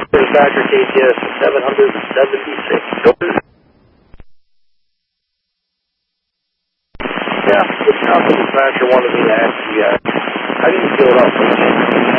Dispatcher KTS 776. Yeah, good job. The dispatcher wanted me to ask you guys, how do you feel about